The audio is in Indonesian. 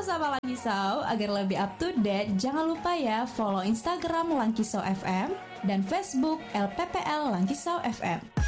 Sahabat Langkisau, agar lebih up to date, jangan lupa ya follow Instagram Langkisau FM dan Facebook LPPL Langkisau FM.